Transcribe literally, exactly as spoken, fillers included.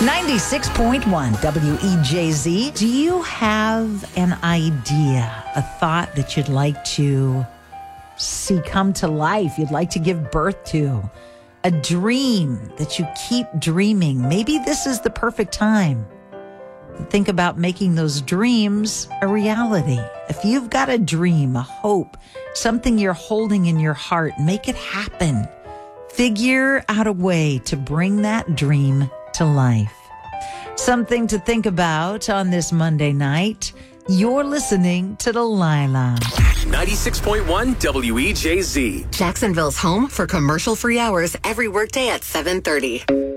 ninety-six point one W E J Z. Do you have an idea, a thought that you'd like to see come to life, you'd like to give birth to? A dream that you keep dreaming. Maybe this is the perfect time to think about making those dreams a reality. If you've got a dream, a hope, something you're holding in your heart, make it happen. Figure out a way to bring that dream to life. Something to think about on this Monday night. You're listening to Delilah. ninety-six point one W E J Z. Jacksonville's home for commercial-free hours every workday at seven thirty.